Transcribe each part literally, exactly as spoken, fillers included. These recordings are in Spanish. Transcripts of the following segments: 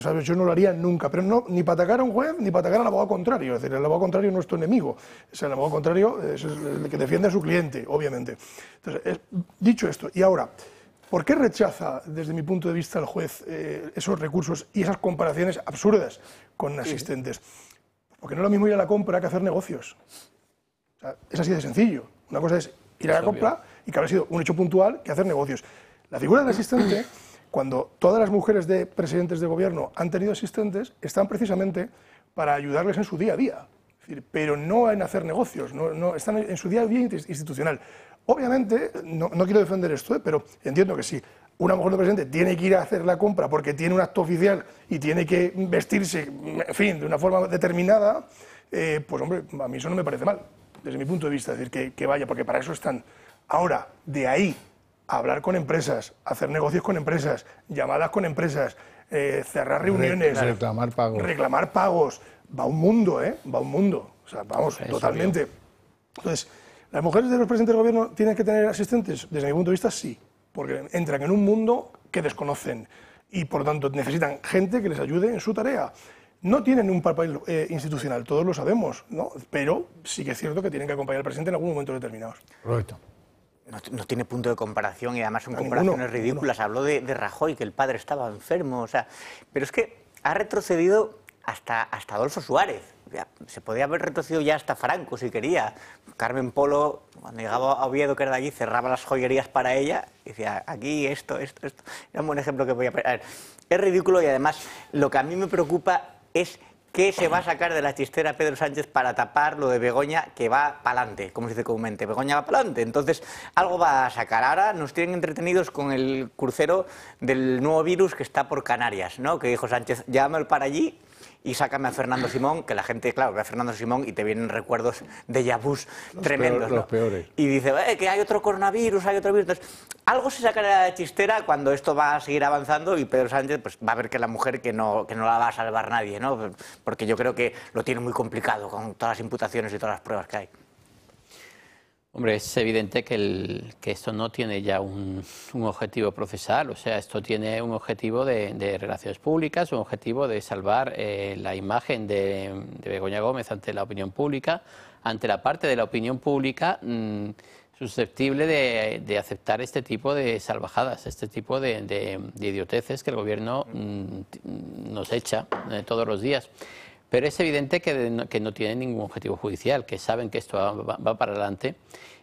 ¿Sabes? Yo no lo haría nunca, pero no ni para atacar a un juez ni para atacar al abogado contrario. Es decir, el abogado contrario no es tu enemigo. O sea, el abogado contrario es el que defiende a su cliente, obviamente. Entonces, es, dicho esto, y ahora, ¿por qué rechaza, desde mi punto de vista, el juez eh, esos recursos y esas comparaciones absurdas con asistentes? Porque no es lo mismo ir a la compra que hacer negocios. O sea, es así de sencillo. Una cosa es ir a la compra y que habrá sido un hecho puntual que hacer negocios. La figura del asistente, cuando todas las mujeres de presidentes de gobierno han tenido asistentes, están precisamente para ayudarles en su día a día, es decir, pero no en hacer negocios, no, no, están en su día a día institucional. Obviamente, no, no quiero defender esto, ¿eh? Pero entiendo que si una mujer de presidente tiene que ir a hacer la compra porque tiene un acto oficial y tiene que vestirse, en fin, de una forma determinada, eh, pues hombre, a mí eso no me parece mal, desde mi punto de vista, es decir, que, que vaya, porque para eso están. Ahora, de ahí a hablar con empresas, hacer negocios con empresas, llamadas con empresas, eh, cerrar reuniones, reclamar pagos. reclamar pagos, va un mundo, ¿eh? Va un mundo, o sea, vamos, Eso totalmente. Entonces, ¿las mujeres de los presidentes del gobierno tienen que tener asistentes? Desde mi punto de vista, sí, porque entran en un mundo que desconocen y, por tanto, necesitan gente que les ayude en su tarea. No tienen un papel eh, institucional, todos lo sabemos, ¿no? Pero sí que es cierto que tienen que acompañar al presidente en algún momento determinados. Correcto. No, no tiene punto de comparación y además son No, comparaciones ninguno, ridículas. ninguno. Habló de, de Rajoy, que el padre estaba enfermo, o sea, pero es que ha retrocedido hasta, hasta Adolfo Suárez. Ya, se podía haber retrocedido ya hasta Franco si quería. Carmen Polo, cuando llegaba a Oviedo, que era de allí, cerraba las joyerías para ella y decía, aquí esto, esto, esto. Era un buen ejemplo que voy a poner. Es ridículo y además lo que a mí me preocupa es ¿qué se va a sacar de la chistera Pedro Sánchez para tapar lo de Begoña, que va para adelante, como se dice comúnmente? Begoña va para adelante. Entonces, algo va a sacar. Ahora nos tienen entretenidos con el crucero del nuevo virus que está por Canarias, ¿no? Que dijo Sánchez, llámame para allí y sácame a Fernando Simón, que la gente, claro, ve a Fernando Simón y te vienen recuerdos de yabús tremendos, peor, ¿no? Los peores. Y dice, eh, que hay otro coronavirus, hay otro virus. Entonces, algo se sacará de la chistera cuando esto va a seguir avanzando y Pedro Sánchez pues, va a ver que la mujer que no, que no la va a salvar nadie, ¿no? Porque yo creo que lo tiene muy complicado con todas las imputaciones y todas las pruebas que hay. Hombre, es evidente que, el, que esto no tiene ya un, un objetivo procesal, o sea, esto tiene un objetivo de, de relaciones públicas, un objetivo de salvar eh, la imagen de, de Begoña Gómez ante la opinión pública, ante la parte de la opinión pública mmm, susceptible de, de aceptar este tipo de salvajadas, este tipo de, de, de idioteces que el gobierno mmm, nos echa eh, todos los días. Pero es evidente que no, que no tienen ningún objetivo judicial, que saben que esto va, va, va para adelante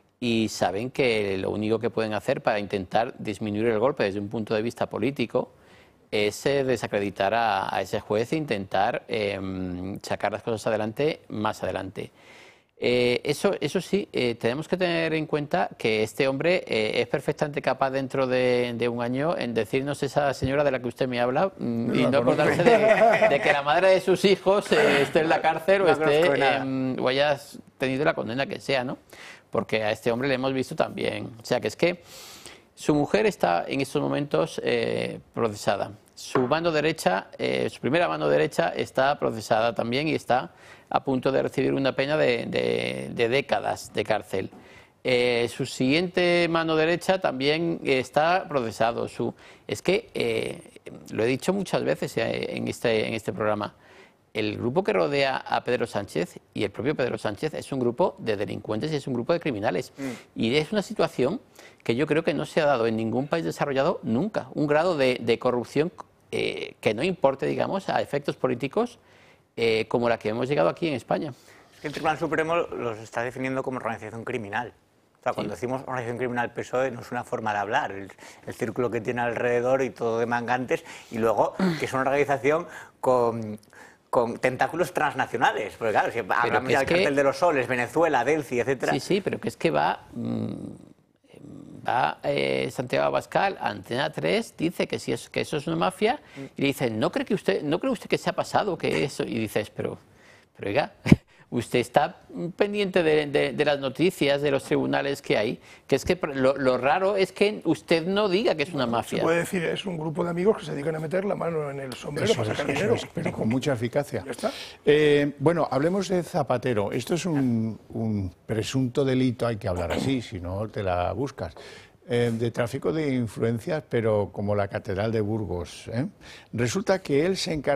y saben que lo único que pueden hacer para intentar disminuir el golpe desde un punto de vista político es eh, desacreditar a, a ese juez e intentar eh, sacar las cosas adelante más adelante. Eh, eso, eso sí, eh, tenemos que tener en cuenta que este hombre eh, es perfectamente capaz dentro de, de un año en decirnos esa señora de la que usted me habla mm, y no acordarse de, de que la madre de sus hijos eh, esté en la cárcel o, esté, eh, o haya tenido la condena que sea, ¿no? Porque a este hombre le hemos visto también. O sea, que es que su mujer está en estos momentos eh, procesada. Su mano derecha, eh, su primera mano derecha está procesada también y está a punto de recibir una pena de, de, de décadas de cárcel. Eh, su siguiente mano derecha también está procesado. Su, es que, eh, lo he dicho muchas veces en este, en este programa, el grupo que rodea a Pedro Sánchez y el propio Pedro Sánchez es un grupo de delincuentes y es un grupo de criminales. Mm. Y es una situación que yo creo que no se ha dado en ningún país desarrollado nunca. Un grado de, de corrupción eh, que no importe, digamos, a efectos políticos eh, como la que hemos llegado aquí en España. Es que el Tribunal Supremo los está definiendo como organización criminal. O sea, cuando sí. decimos organización criminal P S O E no es una forma de hablar, el, el círculo que tiene alrededor y todo de mangantes, y luego que es una organización con... con tentáculos transnacionales, porque claro, si hablamos ya del cartel de los soles, Venezuela, Delci, etcétera. Sí, sí, pero que es que va, va eh, Santiago Abascal a Antena tres, dice que, si es, que eso es una mafia, y le dicen, ¿no cree que usted, no cree usted que se ha pasado, que eso? Y dices, pero, pero oiga, usted está pendiente de, de, de las noticias, de los tribunales que hay, que es que lo, lo raro es que usted no diga que es una bueno, mafia. Se puede decir, es un grupo de amigos que se dedican a meter la mano en el sombrero Eso para es, sacar eso dinero. es, pero con mucha eficacia. ¿Ya está? Eh, bueno, hablemos de Zapatero. Esto es un, un presunto delito, hay que hablar así, si no te la buscas. Eh, de tráfico de influencias, pero como la Catedral de Burgos. ¿eh? Resulta que él se encarga